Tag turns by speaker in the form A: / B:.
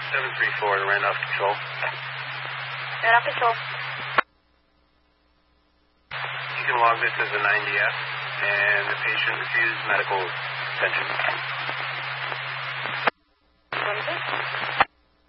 A: 734 to Randolph Control.
B: Randolph Control.
A: You can log this as a 90F, and the patient refused medical attention.